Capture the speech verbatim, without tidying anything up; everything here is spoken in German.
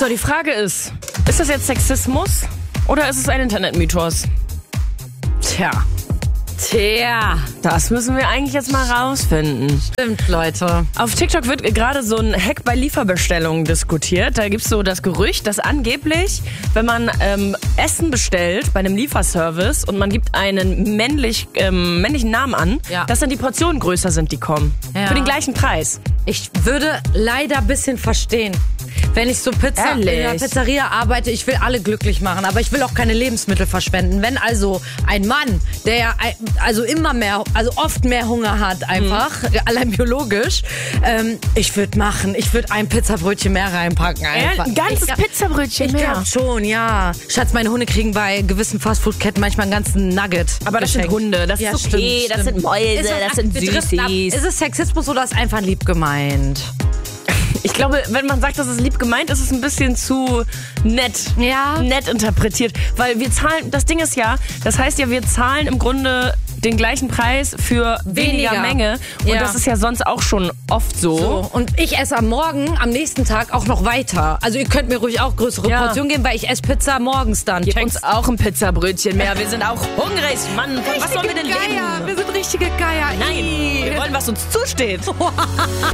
So, die Frage ist, ist das jetzt Sexismus oder ist es ein Internetmythos? Tja. Tja. Das müssen wir eigentlich jetzt mal rausfinden. Stimmt, Leute. Auf TikTok wird gerade so ein Hack bei Lieferbestellungen diskutiert. Da gibt's so das Gerücht, dass angeblich, wenn man ähm, Essen bestellt bei einem Lieferservice und man gibt einen männlich, ähm, männlichen Namen an, ja. dass dann die Portionen größer sind, die kommen. Ja. Für den gleichen Preis. Ich würde leider ein bisschen verstehen. Wenn ich so Pizza Ehrlich? in der Pizzeria arbeite, ich will alle glücklich machen, aber ich will auch keine Lebensmittel verschwenden. Wenn also ein Mann, der ja also immer mehr, also oft mehr Hunger hat einfach, mhm. allein biologisch, ähm, ich würde machen, ich würde ein Pizzabrötchen mehr reinpacken einfach. Ein ganzes ich, Pizzabrötchen ich mehr? Ich glaube schon, ja. Schatz, meine Hunde kriegen bei gewissen Fastfood-Ketten manchmal einen ganzen Nugget. Aber das geschenkt. sind Hunde, das ja, ist okay, stimmt, das stimmt. sind Mäuse, das sind Süßis. Ist es Sexismus oder ist einfach lieb gemeint? Ich glaube, wenn man sagt, das ist lieb gemeint, ist es ein bisschen zu nett, ja. nett interpretiert. Weil wir zahlen, das Ding ist ja, das heißt ja, wir zahlen im Grunde den gleichen Preis für weniger, weniger. Menge. Und ja. das ist ja sonst auch schon oft so. so. Und ich esse am Morgen, am nächsten Tag auch noch weiter. Also ihr könnt mir ruhig auch größere ja. Portionen geben, weil ich esse Pizza morgens dann. Gib uns auch ein Pizzabrötchen mehr. Wir sind auch hungrig, Mann. Von was sollen wir denn Geier. leben? Wir sind richtige Geier. Nein, wir wollen, was uns zusteht.